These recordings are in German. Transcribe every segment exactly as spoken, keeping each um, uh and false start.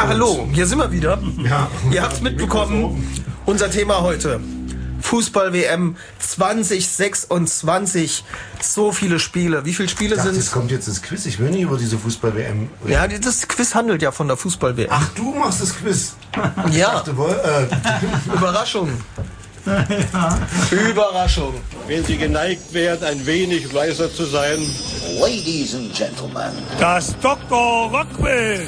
Ja, hallo, hier sind wir wieder. Ja. Ihr habt es mitbekommen, unser Thema heute. Fußball-W M zwanzig sechsundzwanzig. So viele Spiele. Wie viele Spiele sind es? Jetzt kommt jetzt das Quiz. Ich will nicht über diese Fußball-W M reden. Ja, das Quiz handelt ja von der Fußball-W M. Ach, du machst das Quiz. Ich ja. dachte, wohl, äh, Überraschung. Ja. Überraschung. Wenn Sie geneigt wären, ein wenig weiser zu sein. Ladies and Gentlemen. Das Doktor Rockquiz.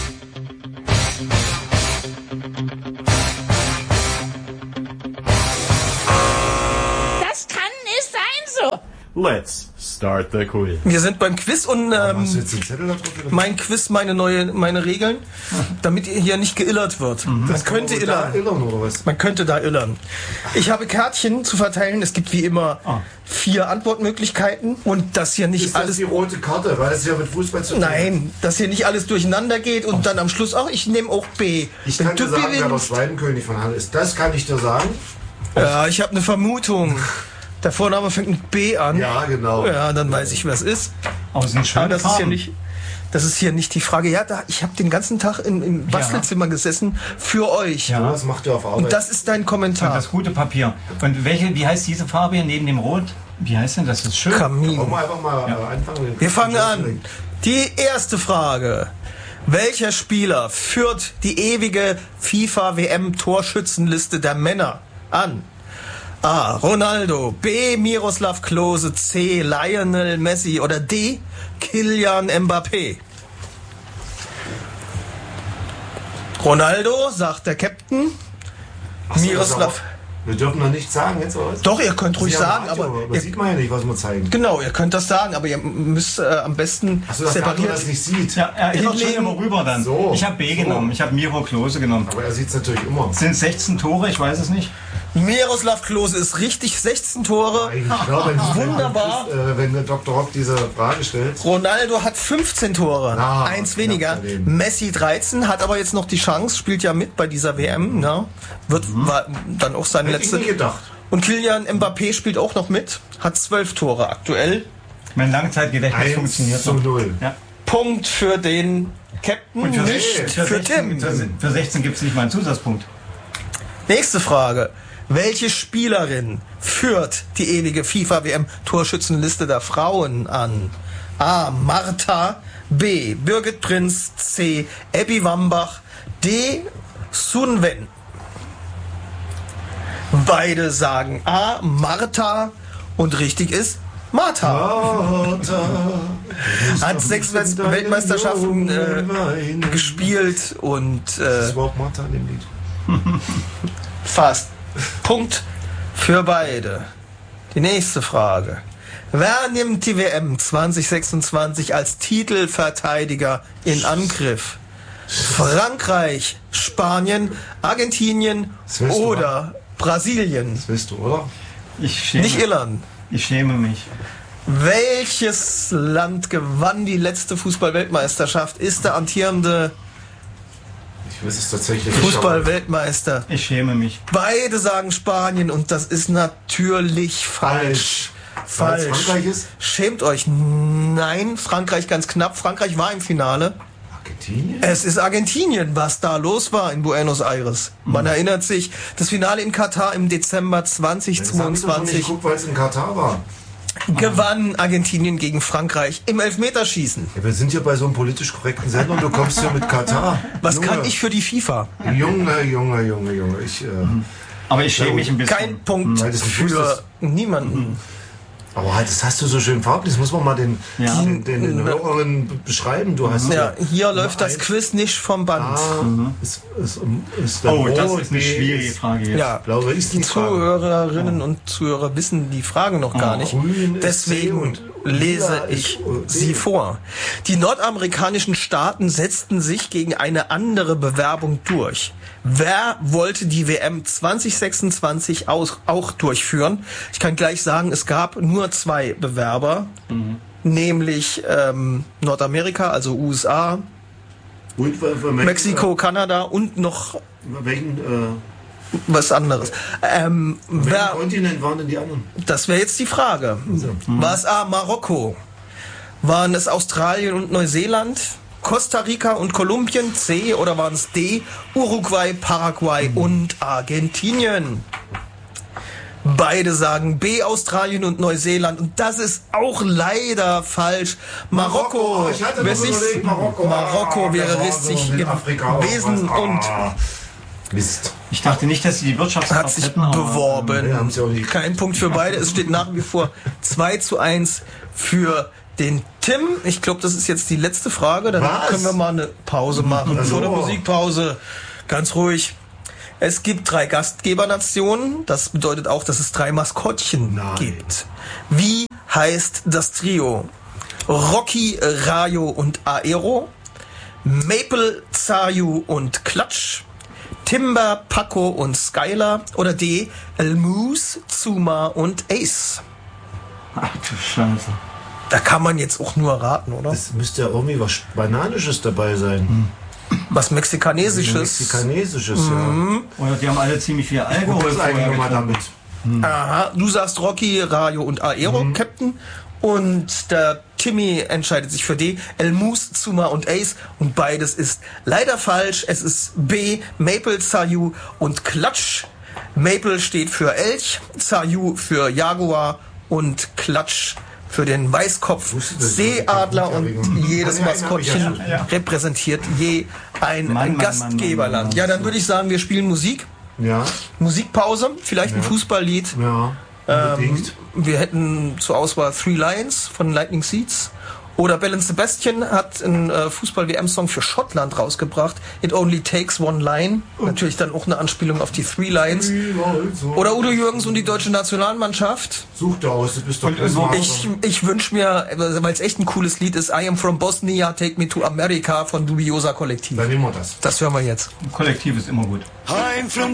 Das kann nicht sein so. Let's start the quiz. Wir sind beim Quiz und ähm, hast du jetzt einen Zettel da drauf, oder? mein Quiz, meine neue, meine Regeln, damit ihr hier nicht geillert wird. Mhm. Man könnte illern. illern oder was? Man könnte da illern. Ich habe Kärtchen zu verteilen. Es gibt wie immer Ah. vier Antwortmöglichkeiten und das hier nicht Ist das alles. die rote Karte, weil es ja mit Fußball zu tun hat? Nein, dass hier nicht alles durcheinander geht und dann am Schluss auch, ich nehme auch B. Ich Wenn kann du dir sagen, wer der gewinnst, Schweidenkönig von Halle ist. Das kann ich dir sagen. ja, ich habe eine Vermutung. Der Vorname fängt mit B an. Ja, genau. Ja, dann weiß ich, wer es ist. Aus den schönen Aber das ist hier Farben. nicht. Das ist hier nicht die Frage. Ja, da, ich habe den ganzen Tag in, im Bastelzimmer gesessen für euch. Ja. Das macht ihr auf Arbeit. Und das ist dein Und Kommentar. das gute Papier. Und welche, wie heißt diese Farbe hier neben dem Rot? Wie heißt denn das? Das ist schön. Kamin. Wollen wir einfach mal äh, anfangen? Wir fangen an. Die erste Frage. Welcher Spieler führt die ewige FIFA-W M-Torschützenliste der Männer an? A. Ronaldo, B. Miroslav Klose, C. Lionel Messi oder D. Kylian Mbappé? Ronaldo, sagt der Captain. Ach so, Miroslav. das aber- Wir dürfen noch nichts sagen jetzt, oder was? Doch, ihr könnt Das ruhig ist ja sagen, Radio, aber das ihr, sieht man ja nicht, was wir zeigen. genau, ihr könnt das sagen, aber ihr müsst äh, am besten Achso, dass der andere separiert. das nicht sieht. Ja, er ist auch schon Hinlegen. immer rüber dann. So. Ich habe B So. genommen. Ich habe Miro Klose genommen. Aber er sieht es natürlich immer. Sind sechzehn Tore? Ich weiß es nicht. Miroslav Klose ist richtig, sechzehn Tore. Ich glaube, wenn, Wunderbar. Wenn, äh, wenn der Doktor Rock diese Frage stellt. Ronaldo hat fünfzehn Tore, Ah, eins knapp weniger. daneben. Messi dreizehn, hat aber jetzt noch die Chance, spielt ja mit bei dieser W M, ne? Wird war dann auch seine Hätte ich letzte. nie gedacht. Und Kylian Mbappé spielt auch noch mit, hat zwölf Tore aktuell. Mein Langzeitgedächtnis Eins funktioniert zu noch. null. Ja. Punkt für den Captain, Und für, nicht für, für sechzehn, Tim. für, für sechzehn gibt es nicht mal einen Zusatzpunkt. Nächste Frage. Welche Spielerin führt die ewige FIFA-W M-Torschützenliste der Frauen an? A. Martha, B. Birgit Prinz, C. Abby Wambach, D. Sun Wen. Beide sagen A. Martha und richtig ist Martha. Hat sechs Welt- Weltmeisterschaften äh, gespielt und Das äh, ist überhaupt Martha in dem Lied. fast. Punkt für beide. Die nächste Frage. Wer nimmt die W M zwanzig sechsundzwanzig als Titelverteidiger in Angriff? Frankreich, Spanien, Argentinien Das weißt du, oder Brasilien? Das weißt du, oder? Ich schäme, Nicht Irland. ich schäme mich. Welches Land gewann die letzte Fußball-Weltmeisterschaft? Ist der amtierende Ich weiß es tatsächlich nicht. aber- Fußball-Weltmeister? Ich schäme mich. Beide sagen Spanien und das ist natürlich falsch. Weil es Falsch. Frankreich ist? Schämt euch. Nein, Frankreich ganz knapp. Frankreich war im Finale. Argentinien? Es ist Argentinien, was da los war in Buenos Aires. Man erinnert sich, das Finale in Katar im Dezember Das hab ich doch schon nicht zweitausendzweiundzwanzig geguckt, weil es in Katar war. gewann Argentinien gegen Frankreich im Elfmeterschießen. Ja, wir sind hier bei so einem politisch korrekten Sender und du kommst hier mit Katar. Was Junge, kann ich für die FIFA? Junge, Junge, Junge, Junge. Ich, äh, Aber ich schäme Ja, mich ein bisschen. Kein Punkt Weil das nicht für wusstest. niemanden. aber halt, das hast du so schön farblich. Das muss man mal den, Ja. den, den, den Hörern be- beschreiben. Du hast Ja, hier nur läuft das eins Quiz nicht vom Band. A, ist, ist, ist dann Oh, das rot, ist eine B schwierige Frage jetzt. Ja, Blaue ist die die Frage. Zuhörerinnen und Zuhörer wissen die Frage noch gar nicht. Grün ist C Deswegen und lese lila ich ist, äh, D. sie vor. Die nordamerikanischen Staaten setzten sich gegen eine andere Bewerbung durch. Wer wollte die W M zwanzig sechsundzwanzig aus, auch durchführen? Ich kann gleich sagen, es gab nur zwei Bewerber, nämlich ähm, Nordamerika, also U S A, Und für, für Mexiko, Kanada und noch Welchen, äh, was anderes. Ähm, welchen wer, Kontinent waren denn die anderen? das wäre jetzt die Frage. War es A, Marokko? Waren es Australien und Neuseeland? Costa Rica und Kolumbien, C oder waren es D, Uruguay, Paraguay und Argentinien? Beide sagen B, Australien und Neuseeland. Und das ist auch leider falsch. Marokko, Marokko. Ich hatte Wer noch sich- überlegt, Marokko. Marokko Ah, wäre das war richtig so mit Afrika auch gewesen was. und Ah, Mist. Ich dachte nicht, dass sie die hat Wirtschaftskraft sich hätten, aber, beworben. Ja, haben sie auch nicht. Kein Punkt für beide. Es steht nach wie vor zwei zu eins für den Tim. Ich glaube, das ist jetzt die letzte Frage. Dann Was? können wir mal eine Pause machen. Also. Vor der Musikpause. Ganz ruhig. Es gibt drei Gastgebernationen. Das bedeutet auch, dass es drei Maskottchen Nein. gibt. Wie heißt das Trio? Rocky, Rayo und Aero. Maple, Zayu und Klatsch. Timber, Paco und Skylar. Oder D. Elmus, Zuma und Ace. ach du Scheiße. Da kann man jetzt auch nur raten, oder? Es müsste ja irgendwie was Bananisches dabei sein. Was Mexikanesisches. Mexikanesisches, Oder die haben alle ziemlich viel ja. Alkohol Was ist eigentlich vorher nochmal getrunken. damit? Aha, du sagst Rocky, Rayo und Aero, Captain. Und der Timmy entscheidet sich für D. Elmus, Zuma und Ace. Und beides ist leider falsch. Es ist B. Maple, Zayu und Klatsch. Maple steht für Elch, Zayu für Jaguar und Klatsch für den Weißkopf Wusste das, Seeadler. ja, Und wegen- jedes Ah, ja, hab ich ja Maskottchen schon. Ja. repräsentiert je ein Mann, Mann, Mann, Gastgeberland. Mann, Mann. Ja, dann würde ich sagen, wir spielen Musik. Ja, Musikpause, vielleicht ein Fußballlied. ja, unbedingt. Wir hätten zur Auswahl Three Lions von Lightning Seeds. Oder Bell and Sebastian hat einen äh, Fußball-W M-Song für Schottland rausgebracht. It Only Takes One Line. Natürlich dann auch eine Anspielung auf die Three Lions. Oder Udo Jürgens und die deutsche Nationalmannschaft. Such da aus, du bist doch Und so- Personal. Ich, ich wünsche mir, weil es echt ein cooles Lied ist, I Am From Bosnia, Take Me to America von Dubiosa Kollektiv. Dann nehmen wir das. Das hören wir jetzt. Kollektiv ist immer gut. I'm from